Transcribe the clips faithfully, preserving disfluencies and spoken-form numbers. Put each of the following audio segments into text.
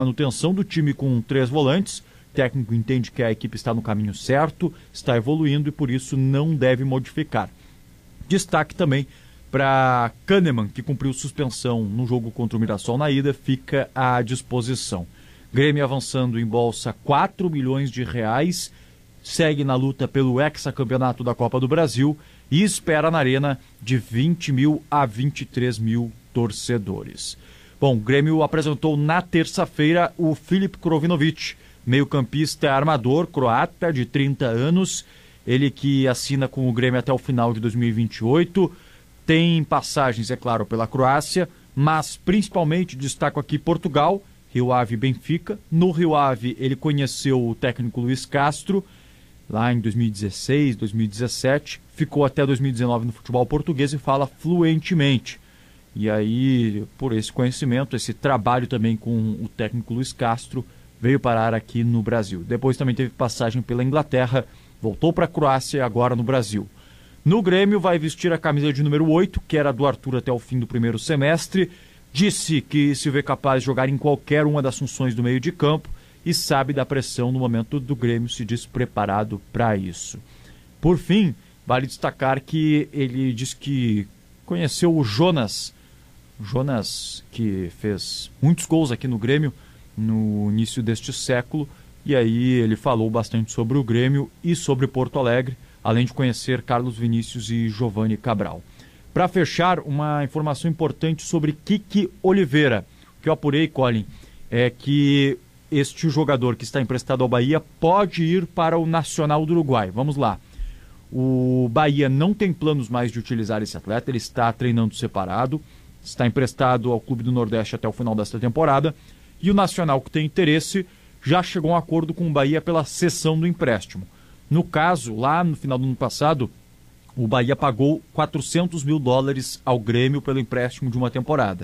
manutenção do time com três volantes. O técnico entende que a equipe está no caminho certo, está evoluindo e por isso não deve modificar. Destaque também para Kahneman, que cumpriu suspensão no jogo contra o Mirassol na ida, fica à disposição. Grêmio avançando em bolsa quatro milhões de reais, segue na luta pelo hexacampeonato da Copa do Brasil e espera na arena de vinte mil a vinte e três mil torcedores. Bom, o Grêmio apresentou na terça-feira o Filip Krovinovic, meio-campista armador croata de trinta anos, ele que assina com o Grêmio até o final de dois mil e vinte e oito, tem passagens, é claro, pela Croácia, mas principalmente destaco aqui Portugal, Rio Ave e Benfica. No Rio Ave ele conheceu o técnico Luiz Castro, lá em dois mil e dezesseis, dois mil e dezessete, ficou até dois mil e dezenove no futebol português e fala fluentemente. E aí, por esse conhecimento, esse trabalho também com o técnico Luiz Castro, veio parar aqui no Brasil. Depois também teve passagem pela Inglaterra, voltou para a Croácia e agora no Brasil. No Grêmio vai vestir a camisa de número oito, que era do Arthur até o fim do primeiro semestre. Disse que se vê capaz de jogar em qualquer uma das funções do meio de campo e sabe da pressão no momento do Grêmio, se diz preparado para isso. Por fim, vale destacar que ele diz que conheceu o Jonas, Jonas que fez muitos gols aqui no Grêmio no início deste século, e aí ele falou bastante sobre o Grêmio e sobre Porto Alegre, além de conhecer Carlos Vinícius e Giovanni Cabral. Para fechar, uma informação importante sobre Kiki Oliveira. O que eu apurei, Colin, é que este jogador que está emprestado ao Bahia pode ir para o Nacional do Uruguai. Vamos lá. O Bahia não tem planos mais de utilizar esse atleta, ele está treinando separado, está emprestado ao Clube do Nordeste até o final desta temporada, e o Nacional, que tem interesse, já chegou a um acordo com o Bahia pela cessão do empréstimo. No caso, lá no final do ano passado, o Bahia pagou quatrocentos mil dólares ao Grêmio pelo empréstimo de uma temporada.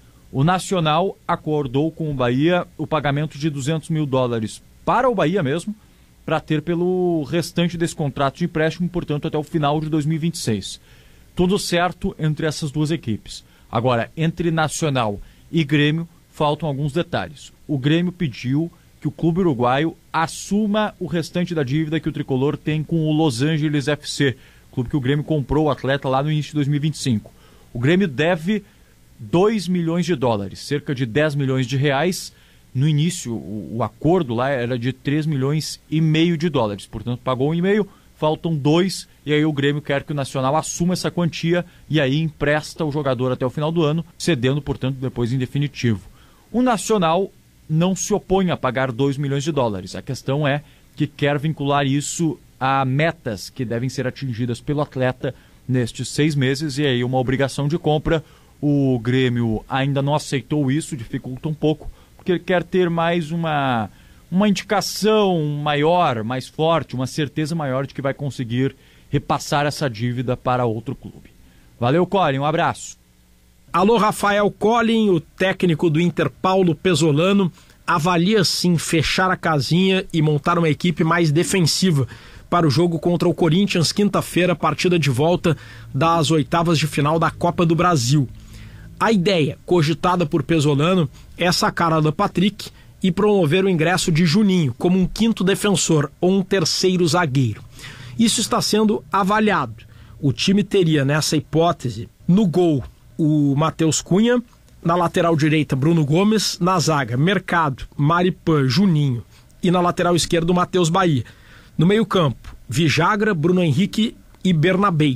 O Nacional acordou com o Bahia o pagamento de duzentos mil dólares para o Bahia mesmo, para ter pelo restante desse contrato de empréstimo, portanto, até o final de dois mil e vinte e seis. Tudo certo entre essas duas equipes. Agora, entre Nacional e Grêmio, faltam alguns detalhes. O Grêmio pediu que o clube uruguaio assuma o restante da dívida que o tricolor tem com o Los Angeles F C, clube que o Grêmio comprou o atleta lá no início de dois mil e vinte e cinco. O Grêmio deve dois milhões de dólares, cerca de dez milhões de reais. No início, o, o acordo lá era de três milhões e meio de dólares, portanto pagou um e meio, faltam dois, e aí o Grêmio quer que o Nacional assuma essa quantia e aí empresta o jogador até o final do ano, cedendo, portanto, depois em definitivo. O Nacional não se opõe a pagar dois milhões de dólares. A questão é que quer vincular isso a metas que devem ser atingidas pelo atleta nestes seis meses e aí uma obrigação de compra. O Grêmio ainda não aceitou isso, dificulta um pouco, porque ele quer ter mais uma, uma indicação maior, mais forte, uma certeza maior de que vai conseguir repassar essa dívida para outro clube. Valeu, Colin, um abraço. Alô, Rafael Collin, o técnico do Inter, Paulo Pesolano, avalia sim fechar a casinha e montar uma equipe mais defensiva para o jogo contra o Corinthians, quinta-feira, partida de volta das oitavas de final da Copa do Brasil. A ideia, cogitada por Pesolano, é sacar Alan Patrick e promover o ingresso de Juninho como um quinto defensor ou um terceiro zagueiro. Isso está sendo avaliado. O time teria, nessa hipótese, no gol, o Matheus Cunha, na lateral direita Bruno Gomes, na zaga Mercado, Maripan, Juninho e na lateral esquerda o Matheus Bahia. No meio campo, Vijagra, Bruno Henrique e Bernabei.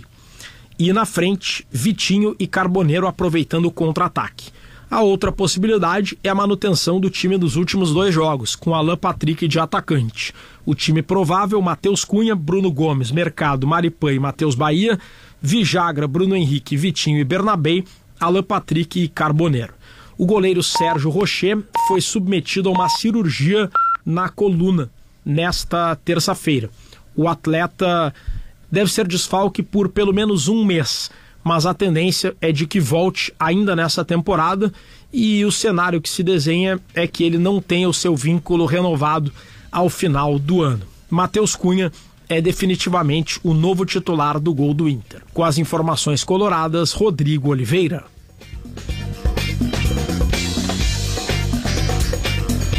E na frente, Vitinho e Carboneiro aproveitando o contra-ataque. A outra possibilidade é a manutenção do time dos últimos dois jogos, com Alan Patrick de atacante. O time provável, Matheus Cunha, Bruno Gomes, Mercado, Maripan e Matheus Bahia, Vijagra, Bruno Henrique, Vitinho e Bernabei, Alan Patrick e Carboneiro. O goleiro Sérgio Rocher foi submetido a uma cirurgia na coluna nesta terça-feira. O atleta deve ser desfalque por pelo menos um mês, mas a tendência é de que volte ainda nessa temporada e o cenário que se desenha é que ele não tenha o seu vínculo renovado ao final do ano. Matheus Cunha é definitivamente o novo titular do gol do Inter. Com as informações coloradas, Rodrigo Oliveira.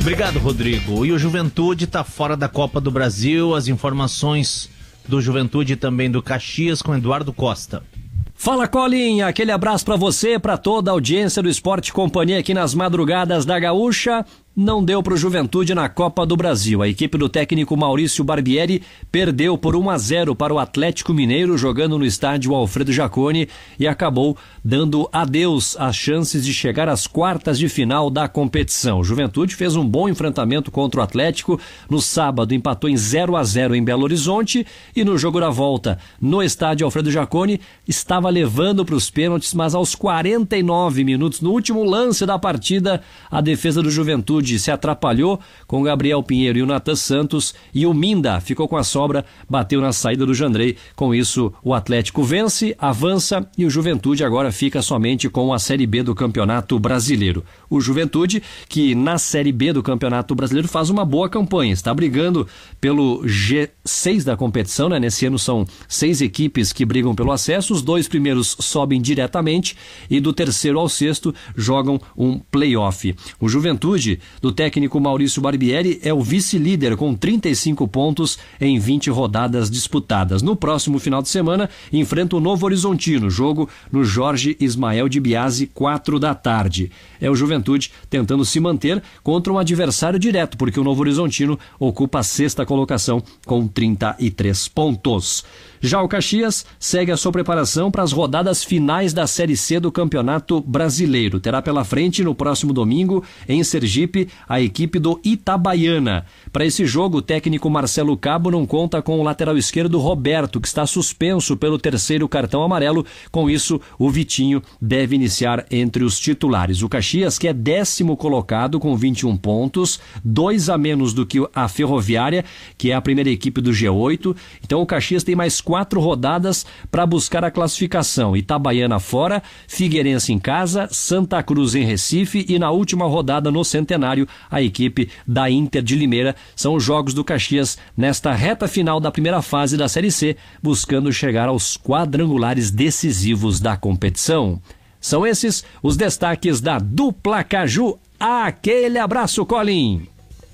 Obrigado, Rodrigo. E o Juventude está fora da Copa do Brasil. As informações do Juventude e também do Caxias com Eduardo Costa. Fala, Colin, aquele abraço pra você, pra toda a audiência do Esporte Companhia aqui nas madrugadas da Gaúcha. Não deu pro Juventude na Copa do Brasil. A equipe do técnico Maurício Barbieri perdeu por um a zero para o Atlético Mineiro, jogando no estádio Alfredo Jaconi, e acabou dando adeus às chances de chegar às quartas de final da competição. O Juventude fez um bom enfrentamento contra o Atlético. No sábado empatou em zero a zero em Belo Horizonte, e no jogo da volta no estádio Alfredo Jaconi estava levando para os pênaltis, mas aos quarenta e nove minutos, no último lance da partida, a defesa do Juventude se atrapalhou com o Gabriel Pinheiro e o Natan Santos, e o Minda ficou com a sobra, bateu na saída do Jandrei. Com isso, o Atlético vence, avança, e o Juventude agora fica somente com a Série B do Campeonato Brasileiro. O Juventude, que na Série B do Campeonato Brasileiro faz uma boa campanha, está brigando pelo G seis da competição, né? Nesse ano são seis equipes que brigam pelo acesso, os dois primeiros sobem diretamente e do terceiro ao sexto jogam um play-off. O Juventude do técnico Maurício Barbieri é o vice-líder com trinta e cinco pontos em vinte rodadas disputadas. No próximo final de semana enfrenta o Novo Horizontino, jogo no Jorge Ismael de Biasi, quatro da tarde. É o Juventude tentando se manter contra um adversário direto, porque o Novo Horizontino ocupa a sexta colocação com trinta e três pontos. Já o Caxias segue a sua preparação para as rodadas finais da Série C do Campeonato Brasileiro. Terá pela frente no próximo domingo, em Sergipe, a equipe do Itabaiana. Para esse jogo, o técnico Marcelo Cabo não conta com o lateral esquerdo Roberto, que está suspenso pelo terceiro cartão amarelo. Com isso, o Vitinho deve iniciar entre os titulares. O Caxias, que é décimo colocado com vinte e um pontos, dois a menos do que a Ferroviária, que é a primeira equipe do G oito. Então o Caxias tem mais quatro rodadas para buscar a classificação. Itabaiana fora, Figueirense em casa, Santa Cruz em Recife e na última rodada no Centenário, a equipe da Inter de Limeira. São os jogos do Caxias nesta reta final da primeira fase da Série C, buscando chegar aos quadrangulares decisivos da competição. São esses os destaques da dupla Caju. Aquele abraço, Colin!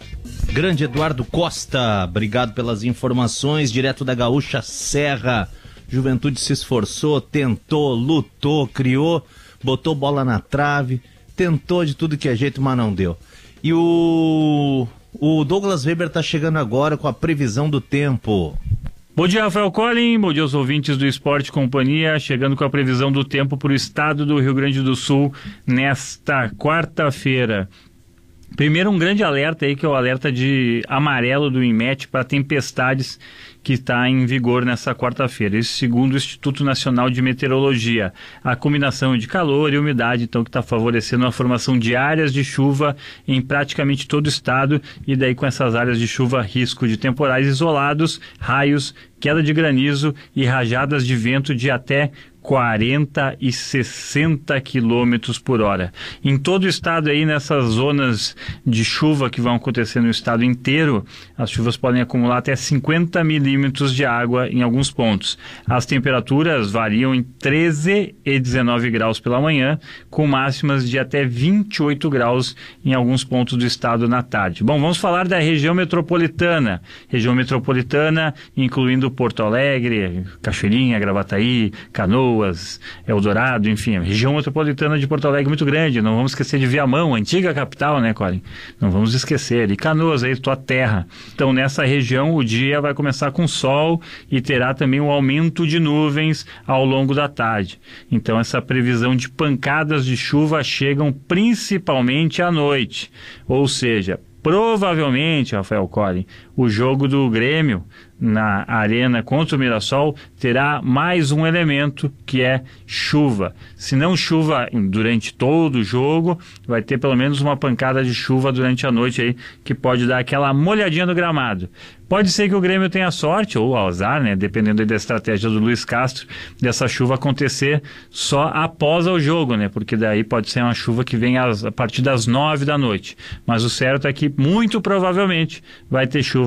Grande Eduardo Costa, obrigado pelas informações, direto da Gaúcha Serra. Juventude se esforçou, tentou, lutou, criou, botou bola na trave, tentou de tudo que é jeito, mas não deu. E o, o Douglas Weber está chegando agora com a previsão do tempo. Bom dia, Rafael Collin, bom dia aos ouvintes do Esporte Companhia, chegando com a previsão do tempo para o estado do Rio Grande do Sul nesta quarta-feira. Primeiro, um grande alerta aí, que é o alerta de amarelo do INMET para tempestades, que está em vigor nessa quarta-feira. Isso segundo o Instituto Nacional de Meteorologia. A combinação de calor e umidade, então, que está favorecendo a formação de áreas de chuva em praticamente todo o estado, e daí com essas áreas de chuva, risco de temporais isolados, raios, queda de granizo e rajadas de vento de até quarenta e sessenta quilômetros por hora. Em todo o estado aí, nessas zonas de chuva que vão acontecer no estado inteiro, as chuvas podem acumular até cinquenta milímetros de água em alguns pontos. As temperaturas variam em treze e dezenove graus pela manhã, com máximas de até vinte e oito graus em alguns pontos do estado na tarde. Bom, vamos falar da região metropolitana. Região metropolitana, incluindo Porto Alegre, Cachoeirinha, Gravataí, Canoas, Eldorado, enfim, a região metropolitana de Porto Alegre é muito grande. Não vamos esquecer de Viamão, antiga capital, né, Colin? Não vamos esquecer. E Canoas, aí, tua terra. Então, nessa região, o dia vai começar com sol e terá também um aumento de nuvens ao longo da tarde. Então, essa previsão de pancadas de chuva chegam principalmente à noite. Ou seja, provavelmente, Rafael Collin, o jogo do Grêmio na Arena contra o Mirassol terá mais um elemento, que é chuva. Se não chuva durante todo o jogo, vai ter pelo menos uma pancada de chuva durante a noite aí, que pode dar aquela molhadinha no gramado. Pode ser que o Grêmio tenha sorte, ou azar, né, dependendo da estratégia do Luiz Castro, dessa chuva acontecer só após o jogo, né, porque daí pode ser uma chuva que vem às, a partir das nove da noite. Mas o certo é que, muito provavelmente, vai ter chuva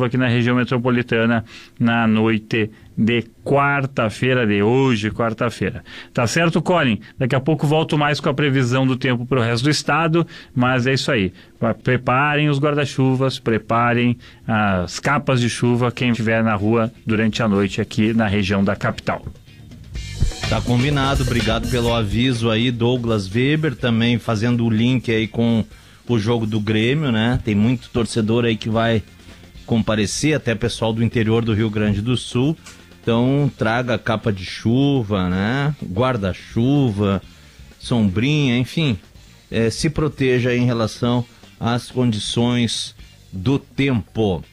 guarda-chuva aqui na região metropolitana na noite de quarta-feira, de hoje, quarta-feira. Tá certo, Colin? Daqui a pouco volto mais com a previsão do tempo para o resto do estado, mas é isso aí. Preparem os guarda-chuvas, preparem as capas de chuva, quem estiver na rua durante a noite aqui na região da capital. Tá combinado, obrigado pelo aviso aí, Douglas Weber, também fazendo o link aí com o jogo do Grêmio, né? Tem muito torcedor aí que vai comparecer, até pessoal do interior do Rio Grande do Sul. Então traga capa de chuva, né? Guarda-chuva, sombrinha, enfim, é, se proteja em relação às condições do tempo.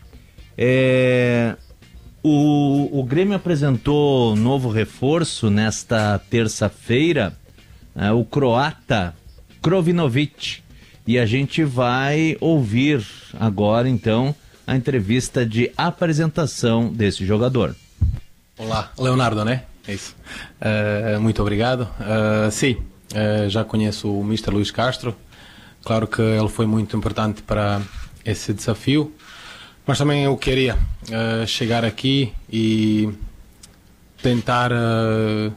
É, o, o Grêmio apresentou novo reforço nesta terça-feira, é, o croata Krovinovic, e a gente vai ouvir agora então a entrevista de apresentação desse jogador. Olá, Leonardo, né? É isso. Uh, muito obrigado. Uh, sim, uh, já conheço o mister Luís Castro. Claro que ele foi muito importante para esse desafio, mas também eu queria uh, chegar aqui e tentar uh,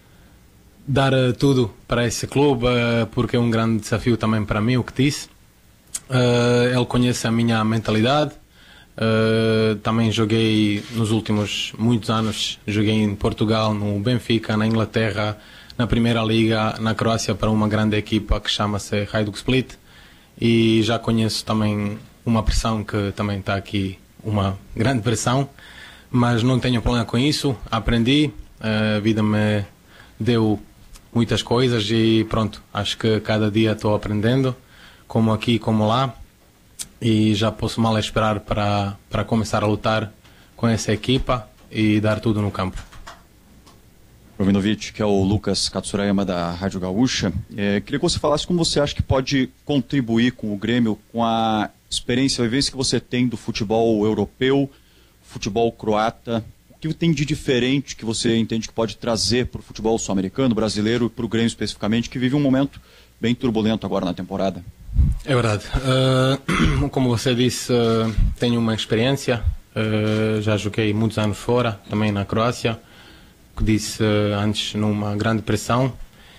dar uh, tudo para esse clube, uh, porque é um grande desafio também para mim, o que disse. Uh, ele conhece a minha mentalidade. Uh, também joguei nos últimos muitos anos, joguei em Portugal, no Benfica, na Inglaterra, na Primeira Liga, na Croácia para uma grande equipa que chama-se Hajduk Split, e já conheço também uma pressão que também está aqui, uma grande pressão, mas não tenho problema com isso, aprendi, a vida me deu muitas coisas e pronto, acho que cada dia estou aprendendo, como aqui como lá. E já posso mal esperar para, para começar a lutar com essa equipa e dar tudo no campo. Krovinovic, que é o Lucas Katsurayama da Rádio Gaúcha, é, queria que você falasse como você acha que pode contribuir com o Grêmio, com a experiência, a vivência que você tem do futebol europeu, futebol croata, o que tem de diferente que você entende que pode trazer para o futebol sul-americano, brasileiro e para o Grêmio especificamente, que vive um momento bem turbulento agora na temporada? É verdade. Uh, como você disse, uh, tenho uma experiência. Uh, já joguei muitos anos fora, também na Croácia, que disse uh, antes numa grande pressão.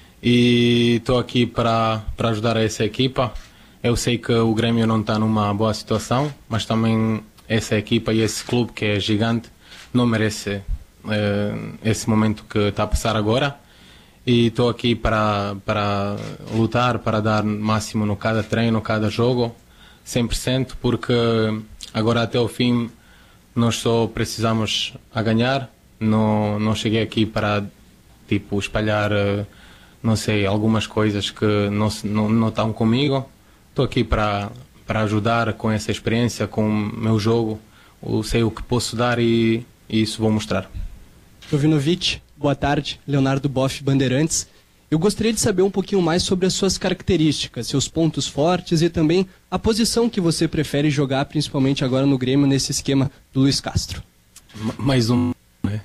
E estou aqui para, para ajudar essa equipa. Eu sei que o Grêmio não está numa boa situação, mas também essa equipa e esse clube que é gigante não merece uh, esse momento que está a passar agora. E estou aqui para, para lutar, para dar máximo no cada treino, cada jogo, cem por cento, porque agora até o fim nós só precisamos a ganhar. Não, não cheguei aqui para tipo, espalhar, não sei, algumas coisas que não, não, não estão comigo. Estou aqui para, para ajudar com essa experiência, com o meu jogo. Eu sei o que posso dar e, e isso vou mostrar. Krovinovic, boa tarde, Leonardo Boff, Bandeirantes. Eu gostaria de saber um pouquinho mais sobre as suas características, seus pontos fortes e também a posição que você prefere jogar, principalmente agora no Grêmio, nesse esquema do Luís Castro. M- mais um, né?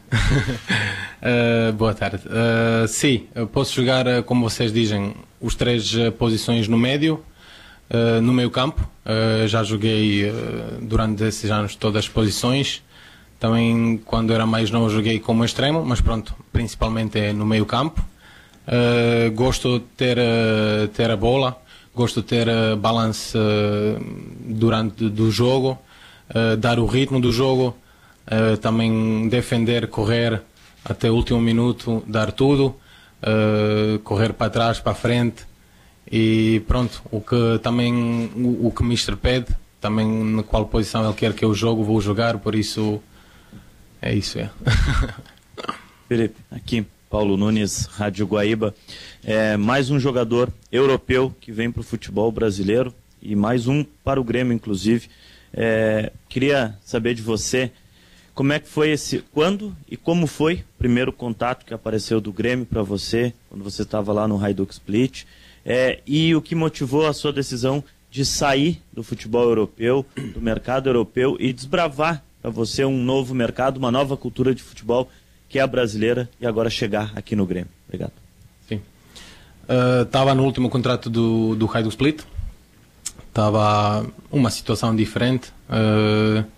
uh, boa tarde. Uh, sim, eu posso jogar, uh, como vocês dizem, os três uh, posições no médio, uh, no meio campo. Uh, já joguei uh, durante esses anos todas as posições. Também, quando era mais novo, joguei como extremo, mas pronto, principalmente é no meio campo. Uh, gosto de ter, uh, ter a bola, gosto de ter uh, balance uh, durante do jogo, uh, dar o ritmo do jogo, uh, também defender, correr até o último minuto, dar tudo, uh, correr para trás, para a frente. E pronto, o que também o, o que o mister pede, também na qual posição ele quer que eu jogo, vou jogar, por isso... É isso, é. Felipe, aqui, Paulo Nunes, Rádio Guaíba. É, mais um jogador europeu que vem para o futebol brasileiro e mais um para o Grêmio, inclusive. É, queria saber de você como é que foi esse, quando e como foi o primeiro contato que apareceu do Grêmio para você, quando você estava lá no Hajduk Split, é, e o que motivou a sua decisão de sair do futebol europeu, do mercado europeu e desbravar para você um novo mercado, uma nova cultura de futebol que é a brasileira e agora chegar aqui no Grêmio. Obrigado. Sim. Estava uh, no último contrato do, do Hajduk Split. Estava uma situação diferente uh,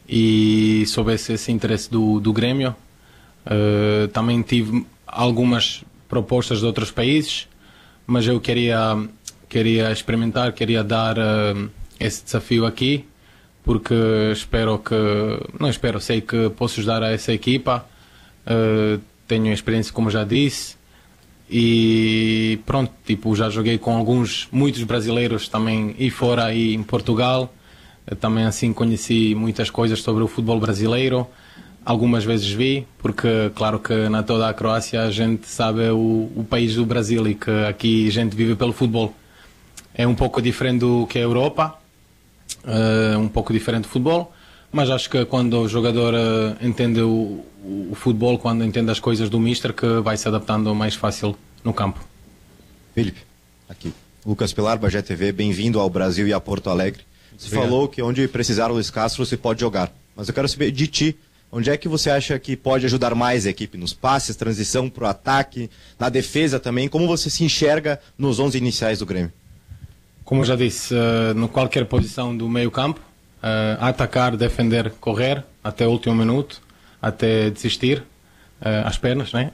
e soubesse esse interesse do, do Grêmio. Uh, também tive algumas propostas de outros países, mas eu queria, queria experimentar, queria dar uh, esse desafio aqui, porque espero que, não espero, sei que posso ajudar a essa equipa, uh, tenho experiência, como já disse, e pronto, tipo, já joguei com alguns, muitos brasileiros também, e fora, e em Portugal, uh, também assim conheci muitas coisas sobre o futebol brasileiro. Algumas vezes vi, porque claro que na toda a Croácia a gente sabe o, o país do Brasil e que aqui a gente vive pelo futebol. É um pouco diferente do que a Europa, uh, um pouco diferente do futebol, mas acho que quando o jogador uh, entende o, o futebol, quando entende as coisas do mister, que vai se adaptando mais fácil no campo. Felipe, aqui. Lucas Pilar, Bagé T V, bem-vindo ao Brasil e a Porto Alegre. Você Obrigado. falou que onde precisar o Luiz Castro você pode jogar, mas eu quero saber de ti. Onde é que você acha que pode ajudar mais a equipe? Nos passes, transição para o ataque, na defesa também? Como você se enxerga nos onze iniciais do Grêmio? Como eu já disse, uh, em qualquer posição do meio campo, uh, atacar, defender, correr, até o último minuto, até desistir, uh, às pernas, né?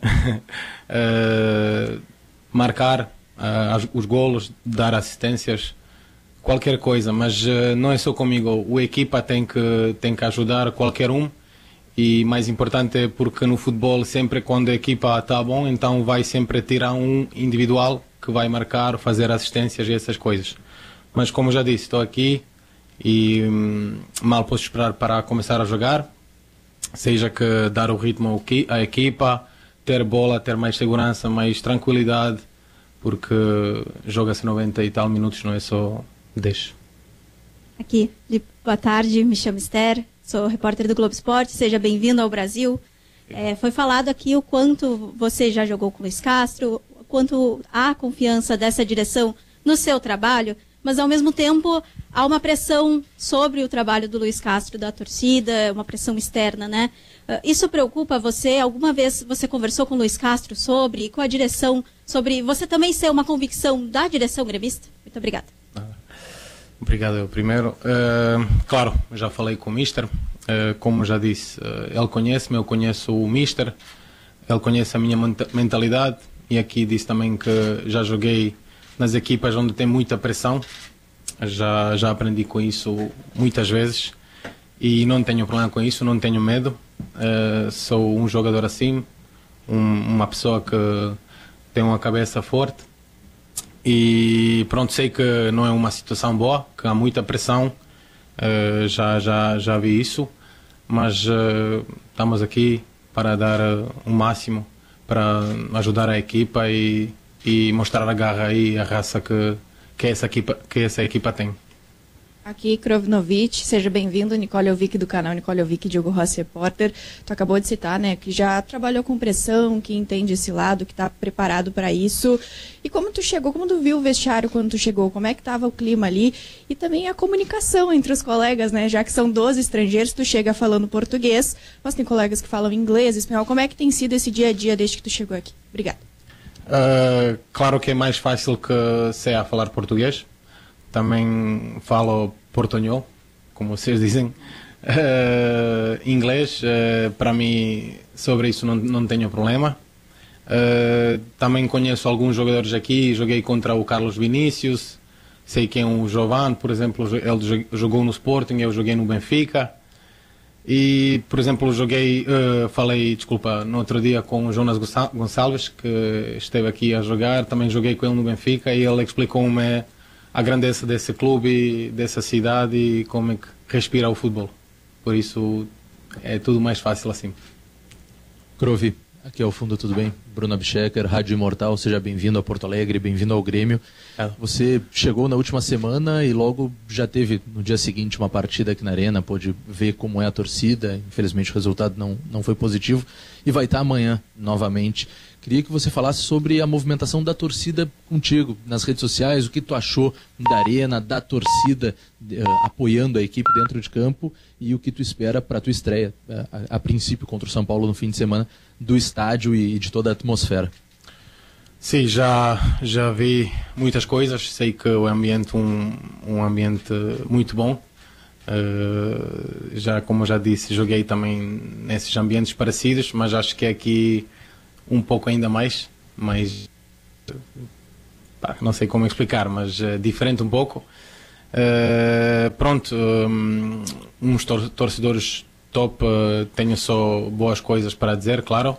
uh, marcar uh, os golos, dar assistências, qualquer coisa, mas uh, não é só comigo, a equipa tem que, tem que ajudar qualquer um. E mais importante é porque no futebol sempre quando a equipa está bom, então vai sempre tirar um individual que vai marcar, fazer assistências e essas coisas. Mas como já disse, estou aqui e hum, mal posso esperar para começar a jogar, seja que dar o ritmo à equipa, ter bola, ter mais segurança, mais tranquilidade, porque joga-se noventa e tal minutos, não é só dez. Aqui, boa tarde, me chamo Esther. Sou repórter do Globo Esporte, seja bem-vindo ao Brasil. É, foi falado aqui o quanto você já jogou com o Luiz Castro, o quanto há confiança dessa direção no seu trabalho, mas ao mesmo tempo há uma pressão sobre o trabalho do Luiz Castro, da torcida, uma pressão externa, né? Isso preocupa você? Alguma vez você conversou com o Luiz Castro sobre, e com a direção, sobre você também ser uma convicção da direção gremista? Muito obrigada. Obrigado, eu primeiro. Uh, claro, já falei com o mister, uh, como já disse, uh, ele conhece-me, eu conheço o mister, ele conhece a minha mentalidade e aqui disse também que já joguei nas equipas onde tem muita pressão, já, já aprendi com isso muitas vezes e não tenho problema com isso, não tenho medo, uh, sou um jogador assim, um, uma pessoa que tem uma cabeça forte. E pronto, sei que não é uma situação boa, que há muita pressão, uh, já, já, já vi isso, mas uh, estamos aqui para dar uh, o máximo, para ajudar a equipa e, e mostrar a garra e a raça que, que, essa, equipa, que essa equipa tem. Aqui, Krovnovic, seja bem-vindo, Nicole Ovic do canal Nicole Ovic, Diogo Rossi Repórter. Tu acabou de citar, né, que já trabalhou com pressão, que entende esse lado, que está preparado para isso. E como tu chegou, como tu viu o vestiário quando tu chegou, como é que estava o clima ali? E também a comunicação entre os colegas, né, já que são doze estrangeiros, tu chega falando português, mas tem colegas que falam inglês, espanhol. Como é que tem sido esse dia a dia desde que tu chegou aqui? Obrigada. Uh, claro que é mais fácil que sei a falar português. Também falo portunhol, como vocês dizem. Uh, inglês, uh, para mim, sobre isso não, não tenho problema. Uh, também conheço alguns jogadores aqui, joguei contra o Carlos Vinícius, sei quem é o Jovan, por exemplo, ele jogou no Sporting, eu joguei no Benfica. E, por exemplo, joguei, uh, falei, desculpa, no outro dia com o Jonas Gonçalves, que esteve aqui a jogar, também joguei com ele no Benfica e ele explicou-me a grandeza desse clube, dessa cidade e como é que respira o futebol. Por isso é tudo mais fácil assim. Crovi, aqui ao fundo, tudo bem? Bruno Abchecker, Rádio Imortal, seja bem-vindo a Porto Alegre, bem-vindo ao Grêmio. É. Você chegou na última semana e logo já teve no dia seguinte uma partida aqui na Arena, pôde ver como é a torcida, infelizmente o resultado não, não foi positivo e vai estar amanhã novamente. Queria que você falasse sobre a movimentação da torcida contigo nas redes sociais, o que tu achou da Arena, da torcida uh, apoiando a equipe dentro de campo e o que tu espera para a tua estreia, uh, a, a princípio contra o São Paulo no fim de semana, do estádio e de toda a atmosfera. Sim, já, já vi muitas coisas, sei que o ambiente é um, um ambiente muito bom, Uh, já, como eu já disse, joguei também nesses ambientes parecidos, mas acho que é aqui um pouco ainda mais, mas pá, não sei como explicar, mas uh, diferente um pouco. Uh, pronto, um, uns tor torcedores top, uh, tenho só boas coisas para dizer, claro.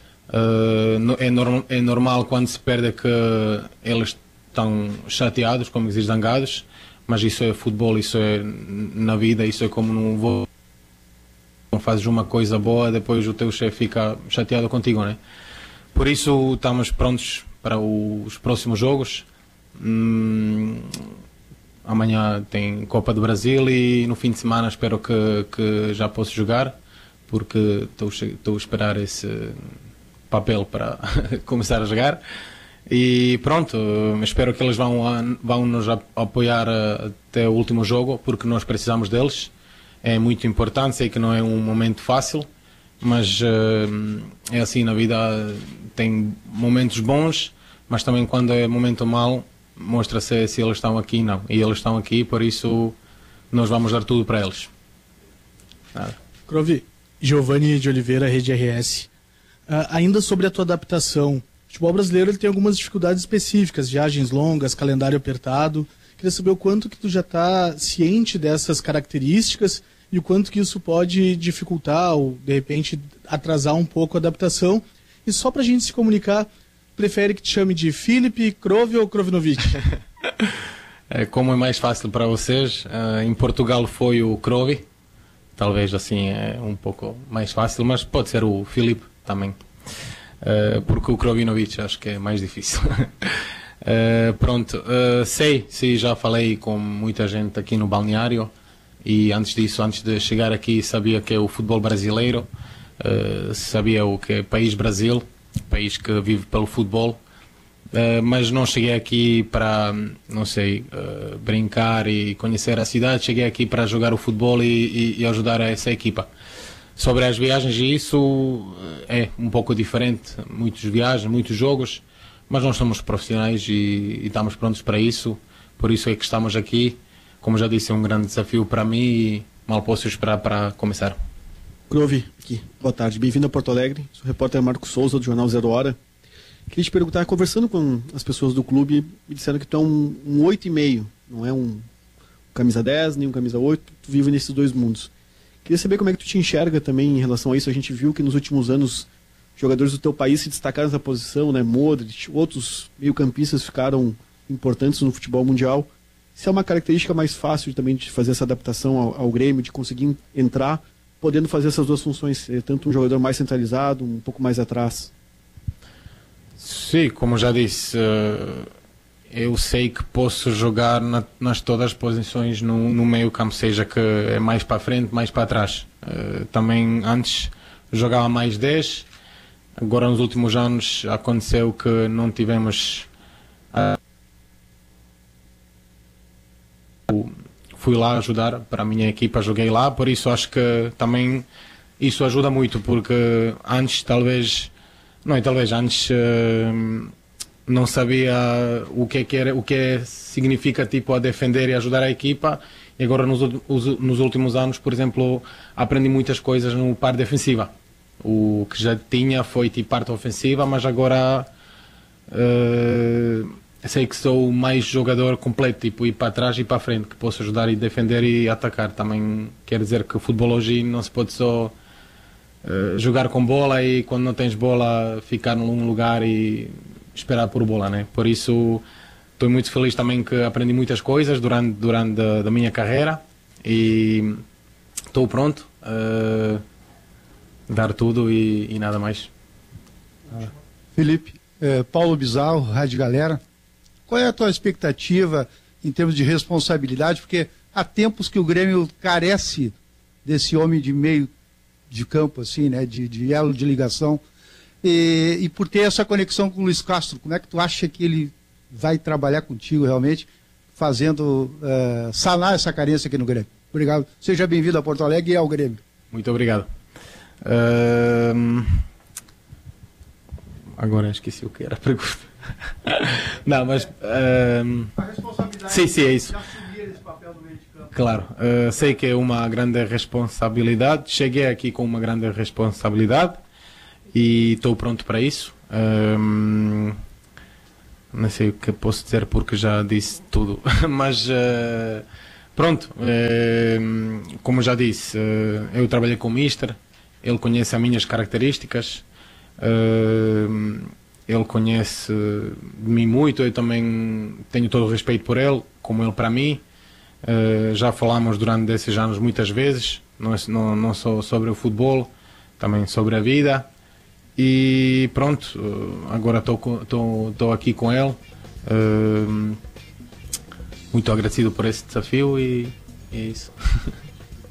Uh, é, norm é normal quando se perde que eles estão chateados, como diz, zangados, mas isso é futebol, isso é na vida, isso é como não vou, não fazes uma coisa boa, depois o teu chefe fica chateado contigo, né? Por isso estamos prontos para os próximos jogos. Hum, amanhã tem Copa do Brasil e no fim de semana espero que, que já possa jogar, porque estou a esperar esse papel para começar a jogar. E pronto, espero que eles vão, vão nos apoiar até o último jogo, porque nós precisamos deles. É muito importante, sei que não é um momento fácil, mas uh, é assim na vida, tem momentos bons, mas também quando é momento mau, mostra-se se eles estão aqui, não. E eles estão aqui, por isso nós vamos dar tudo para eles. Nada. Crovi, Giovanni de Oliveira, Rede R S. Uh, ainda sobre a tua adaptação, o futebol brasileiro ele tem algumas dificuldades específicas, viagens longas, calendário apertado. Queria saber o quanto que tu já está ciente dessas características e o quanto que isso pode dificultar ou, de repente, atrasar um pouco a adaptação. E só para a gente se comunicar, prefere que te chame de Filipe, Krovi ou Krovinovic? É, como é mais fácil para vocês, uh, em Portugal foi o Krovi, talvez assim é um pouco mais fácil, mas pode ser o Filipe também. Uh, porque o Krovinovic acho que é mais difícil. uh, pronto, uh, sei, sim, já falei com muita gente aqui no balneário e antes disso, antes de chegar aqui, sabia que é o futebol brasileiro, uh, sabia o que é país Brasil, país que vive pelo futebol, uh, mas não cheguei aqui para, não sei, uh, brincar e conhecer a cidade, cheguei aqui para jogar o futebol e, e, e ajudar essa equipa. Sobre as viagens, isso é um pouco diferente, muitas viagens, muitos jogos, mas nós somos profissionais e, e estamos prontos para isso, por isso é que estamos aqui. Como já disse, é um grande desafio para mim e mal posso esperar para começar. Krovi, aqui, boa tarde, bem-vindo a Porto Alegre, sou o repórter Marco Souza do Jornal Zero Hora. Queria te perguntar, conversando com as pessoas do clube, me disseram que tu é um, um oito e meio, não é um camisa dez, nem um camisa oito, tu vive nesses dois mundos. Queria saber como é que tu te enxerga também em relação a isso. A gente viu que nos últimos anos jogadores do teu país se destacaram nessa posição, né? Modric, outros meio-campistas ficaram importantes no futebol mundial. Se é uma característica mais fácil também de fazer essa adaptação ao, ao Grêmio, de conseguir entrar, podendo fazer essas duas funções, tanto um jogador mais centralizado, um pouco mais atrás. Sim, como já disse, eu sei que posso jogar na, nas todas as posições no, no meio campo, seja que é mais para frente, mais para trás. Uh, também antes jogava mais dez, agora nos últimos anos aconteceu que não tivemos... Uh, fui lá ajudar para a minha equipa, joguei lá, por isso acho que também isso ajuda muito, porque antes talvez... Não, é talvez antes... Uh, não sabia o que é que era, o que é, significa tipo a defender e ajudar a equipa, e agora nos, nos últimos anos, por exemplo, aprendi muitas coisas no par defensiva. O que já tinha foi tipo parte ofensiva, mas agora uh, sei que sou mais jogador completo, tipo ir para trás e para frente, que posso ajudar e defender e atacar. Também quer dizer que o futebol hoje não se pode só uh, jogar com bola e quando não tens bola ficar num lugar e esperar por bola, né? Por isso estou muito feliz também que aprendi muitas coisas durante durante a, da minha carreira e estou pronto a uh, dar tudo e, e nada mais. Felipe, eh, Paulo Bizarro, Rádio Galera, qual é a tua expectativa em termos de responsabilidade? Porque há tempos que o Grêmio carece desse homem de meio de campo, assim, né? De, de elo de ligação. E, e por ter essa conexão com o Luiz Castro, como é que tu acha que ele vai trabalhar contigo realmente, fazendo, uh, sanar essa carência aqui no Grêmio? Obrigado. Seja bem-vindo a Porto Alegre e ao Grêmio. Muito obrigado. Uh... Agora esqueci o que era a pergunta. Não, mas... Uh... A responsabilidade sim, sim, é isso. de assumir esse papel do meio de campo. Claro, uh, sei que é uma grande responsabilidade. Cheguei aqui com uma grande responsabilidade e estou pronto para isso. Um, não sei o que posso dizer porque já disse tudo, mas uh, pronto, uh, como já disse, uh, eu trabalhei com o Mister, ele conhece as minhas características, uh, ele conhece de mim muito, eu também tenho todo o respeito por ele, como ele para mim. Uh, já falámos durante esses anos muitas vezes, não, não, não só sobre o futebol, também sobre a vida. E pronto, uh, agora estou aqui com ele, uh, muito agradecido por esse desafio e, e é isso.